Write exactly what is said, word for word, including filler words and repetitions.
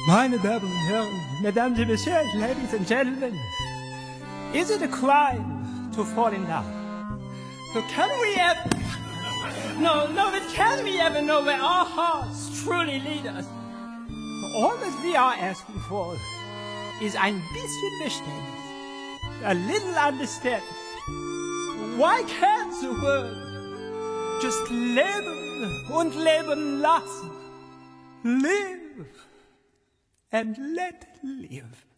Meine Damen und Herren, Mesdames et Messieurs, ladies and gentlemen, is it a crime to fall in love? So can we ever, no, no, but can we ever know where our hearts truly lead us? All that we are asking for is ein bisschen Verständnis, a little understanding. Why can't the world just leben und leben lassen? Live and let live.